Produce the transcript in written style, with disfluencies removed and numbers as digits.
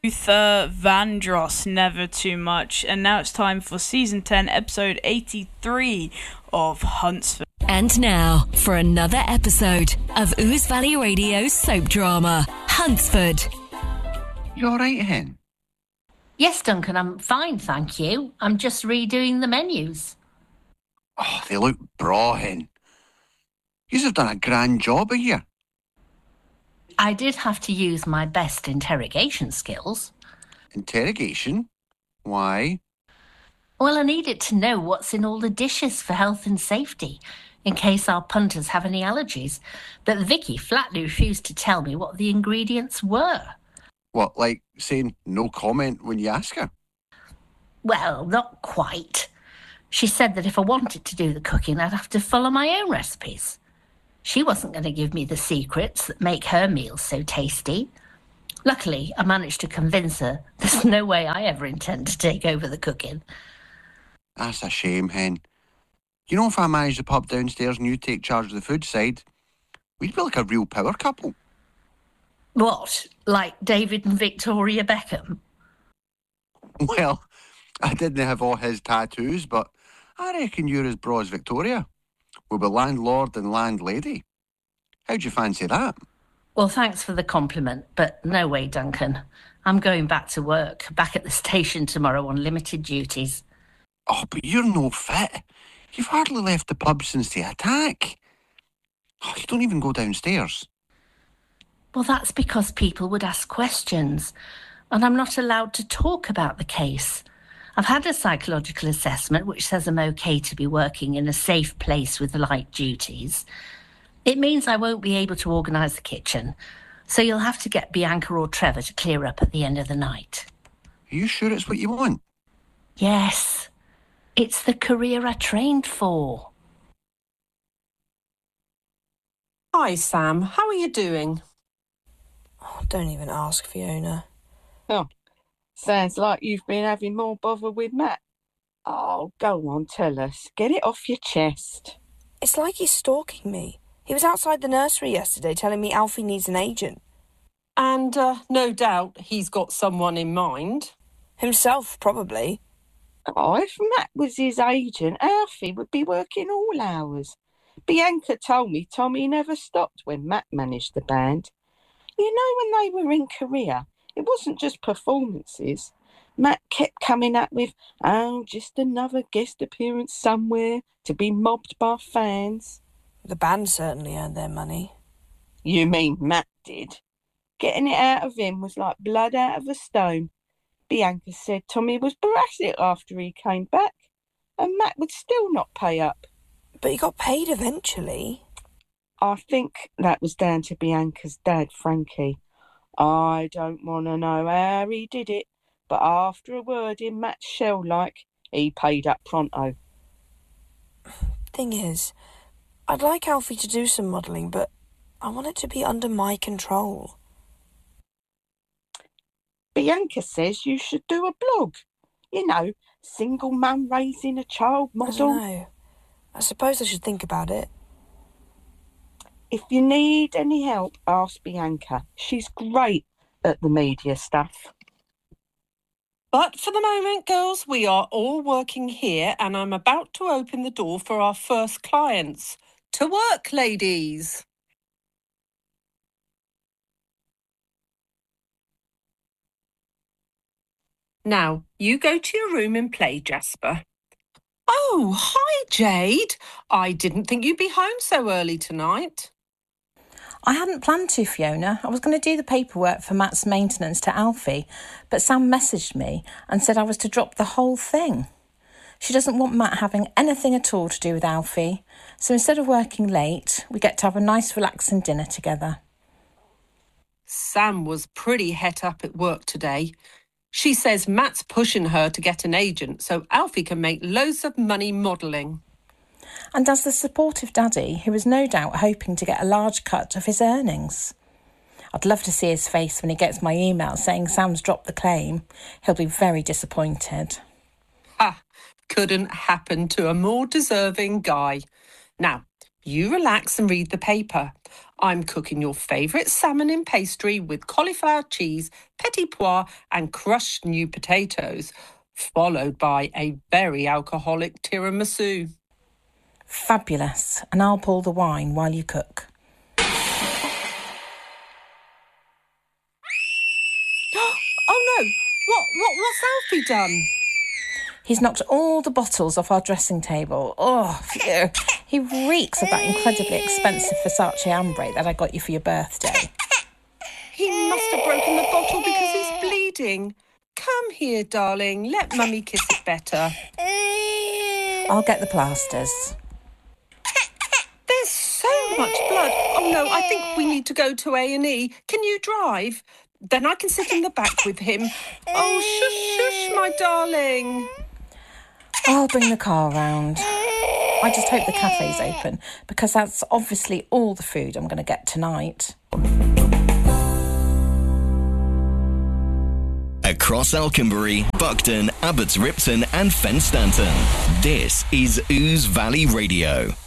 Luther Vandross, never too much. And now it's time for season 10, episode 83 of Huntsford. And now for another episode of Ooze Valley Radio's soap drama, Huntsford. You all right, Hen? Yes, Duncan, I'm fine, thank you. I'm just redoing the menus. Oh, they look braw, Hen. Yous have done a grand job here. I did have to use my best interrogation skills. Interrogation? Why? Well, I needed to know what's in all the dishes for health and safety, in case our punters have any allergies. But Vicky flatly refused to tell me what the ingredients were. What, like saying no comment when you ask her? Well, not quite. She said that if I wanted to do the cooking, I'd have to follow my own recipes. She wasn't going to give me the secrets that make her meals so tasty. Luckily, I managed to convince her there's no way I ever intend to take over the cooking. That's a shame, Hen. You know, if I manage the pub downstairs and you take charge of the food side, we'd be like a real power couple. What, like David and Victoria Beckham? Well, I didn't have all his tattoos, but I reckon you're as broad as Victoria. We'll be landlord and landlady. How'd you fancy that? Well, thanks for the compliment, but no way, Duncan. I'm going back to work, back at the station tomorrow on limited duties. Oh, but you're no fit. You've hardly left the pub since the attack. Oh, you don't even go downstairs. Well, that's because people would ask questions, and I'm not allowed to talk about the case. I've had a psychological assessment which says I'm okay to be working in a safe place with light duties. It means I won't be able to organise the kitchen, so you'll have to get Bianca or Trevor to clear up at the end of the night. Are you sure it's what you want? Yes, it's the career I trained for. Hi, Sam. How are you doing? Oh, don't even ask, Fiona. Oh, sounds like you've been having more bother with Matt. Oh, go on, tell us. Get it off your chest. It's like he's stalking me. He was outside the nursery yesterday telling me Alfie needs an agent. And no doubt he's got someone in mind. Himself, probably. Oh, if Matt was his agent, Alfie would be working all hours. Bianca told me Tommy never stopped when Matt managed the band. You know, when they were in Korea, it wasn't just performances. Matt kept coming up with, oh, just another guest appearance somewhere to be mobbed by fans. The band certainly earned their money. You mean Matt did? Getting it out of him was like blood out of a stone. Bianca said Tommy was brassic after he came back, and Matt would still not pay up. But he got paid eventually. I think that was down to Bianca's dad, Frankie. I don't want to know how he did it, but after a word in Matt's shell like, he paid up pronto. Thing is, I'd like Alfie to do some modelling, but I want it to be under my control. Bianca says you should do a blog. You know, single mum raising a child model. I don't know. I suppose I should think about it. If you need any help, ask Bianca. She's great at the media stuff. But for the moment, girls, we are all working here, and I'm about to open the door for our first clients. To work, ladies. Now, you go to your room and play, Jasper. Oh, hi, Jade. I didn't think you'd be home so early tonight. I hadn't planned to, Fiona. I was going to do the paperwork for Matt's maintenance to Alfie, but Sam messaged me and said I was to drop the whole thing. She doesn't want Matt having anything at all to do with Alfie, so instead of working late, we get to have a nice relaxing dinner together. Sam was pretty het up at work today. She says Matt's pushing her to get an agent so Alfie can make loads of money modelling. And as the supportive daddy, who is no doubt hoping to get a large cut of his earnings. I'd love to see his face when he gets my email saying Sam's dropped the claim. He'll be very disappointed. Ha! Couldn't happen to a more deserving guy. Now, You relax and read the paper. I'm cooking your favourite salmon in pastry with cauliflower cheese, petit pois and crushed new potatoes, followed by a very alcoholic tiramisu. Fabulous. And I'll pour the wine while you cook. Oh no! What's Alfie done? He's knocked all the bottles off our dressing table. Oh, phew. He reeks of that incredibly expensive Versace Ambre that I got you for your birthday. He must have broken the bottle because he's bleeding. Come here, darling. Let Mummy kiss it better. I'll get the plasters. There's so much blood. Oh no, I think we need to go to A&E. Can you drive? Then I can sit in the back with him. Oh, shush, shush, my darling. I'll bring the car round. I just hope the cafe's open, because that's obviously all the food I'm going to get tonight. Across Alconbury, Buckton, Abbots Ripton and Fenstanton. This is Ouse Valley Radio.